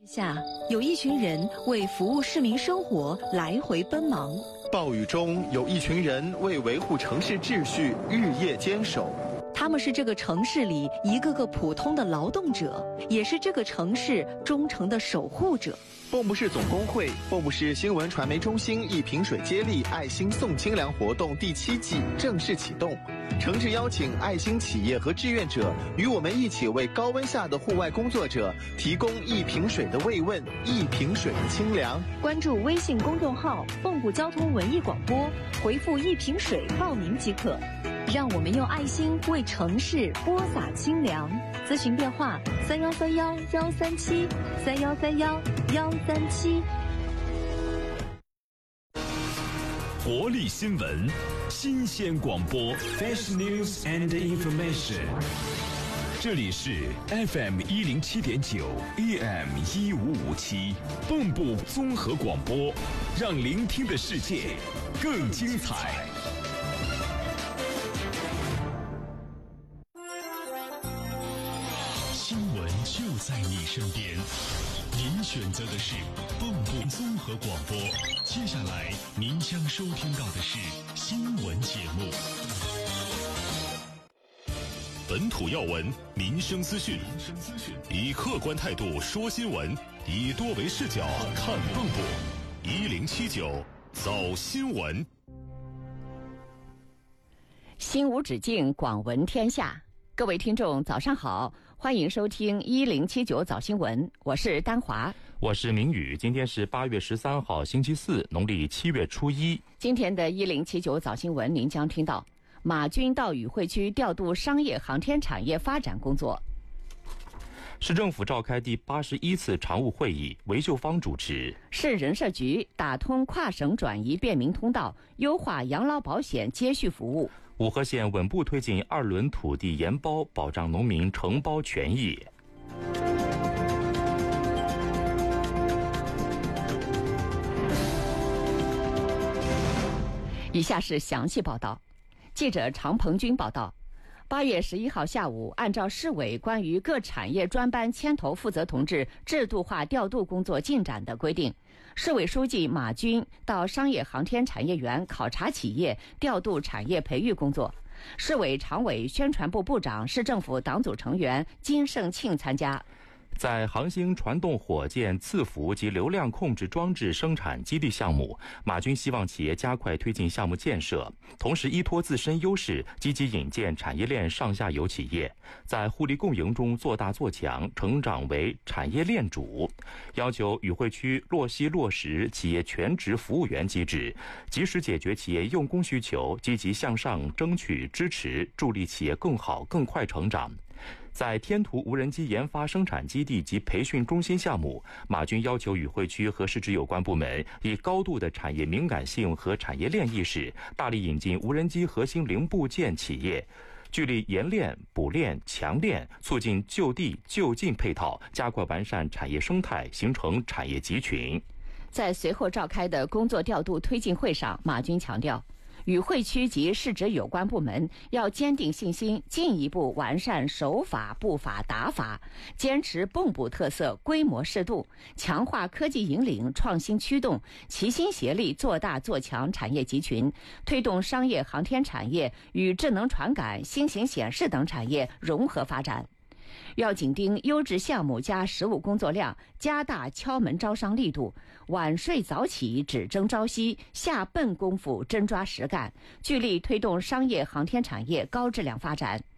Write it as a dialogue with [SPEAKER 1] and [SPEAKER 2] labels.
[SPEAKER 1] 下有一群人为服务市民生活来回奔忙，
[SPEAKER 2] 暴雨中有一群人为维护城市秩序日夜坚守。
[SPEAKER 1] 他们是这个城市里一个个普通的劳动者，也是这个城市忠诚的守护者。
[SPEAKER 2] 蚌埠市总工会、蚌埠市新闻传媒中心一瓶水接力爱心送清凉活动第7季正式启动，诚挚邀请爱心企业和志愿者与我们一起为高温下的户外工作者提供一瓶水的慰问，一瓶水的清凉。
[SPEAKER 1] 关注微信公众号蚌埠交通文艺广播，回复一瓶水报名即可。让我们用爱心为城市播撒清凉。咨询电话3131-137，3131-137。
[SPEAKER 3] 活力新闻，新鲜广播 ，Fresh News and Information。这里是 FM 107.9 AM 1557，蚌埠综合广播，让聆听的世界更精彩。新闻就在你身边，您选择的是蚌埠综合广播。接下来您将收听到的是新闻节目。本土要闻，民生资讯，以客观态度说新闻，以多维视角看蚌埠。1079早新闻。
[SPEAKER 4] 心无止境，广闻天下。各位听众早上好，欢迎收听1079早新闻，我是丹华，
[SPEAKER 5] 我是明宇。今天是8月13号星期四，农历7月初1。
[SPEAKER 4] 今天的1079早新闻您将听到，马军到与会区调度商业航天产业发展工作。
[SPEAKER 5] 市政府召开第81次常务会议，韦秀芳主持。
[SPEAKER 4] 市人社局打通跨省转移便民通道，优化养老保险接续服务。
[SPEAKER 5] 武和县稳步推进2轮土地研包，保障农民承包权益。
[SPEAKER 4] 以下是详细报道。记者常鹏军报道，8月11号下午，按照市委关于各产业专班牵头负责同志制度化调度工作进展的规定，市委书记马军到商业航天产业园考察企业，调度产业培育工作。市委常委、宣传部部长、市政府党组成员金胜庆参加。
[SPEAKER 5] 在航星传动火箭伺服及流量控制装置生产基地项目，马军希望企业加快推进项目建设，同时依托自身优势，积极引荐产业链上下游企业，在互利共赢中做大做强，成长为产业链主。要求与会区落实企业全职服务员机制，及时解决企业用工需求，积极向上争取支持，助力企业更好更快成长。在天图无人机研发生产基地及培训中心项目，马军要求与会区和市直有关部门以高度的产业敏感性和产业链意识，大力引进无人机核心零部件企业，聚力研链、补链、强链，促进就地就近配套，加快完善产业生态，形成产业集群。
[SPEAKER 4] 在随后召开的工作调度推进会上，马军强调，与会区及市直有关部门要坚定信心，进一步完善守法、布法、打法，坚持蚌埠特色，规模适度，强化科技引领、创新驱动，齐心协力做大做强产业集群，推动商业航天产业与智能传感、新型显示等产业融合发展。要紧盯优质项目加实务工作量，加大敲门招商力度，晚睡早起只争朝夕，下笨功夫真抓实干，聚力推动商业航天产业高质量发展。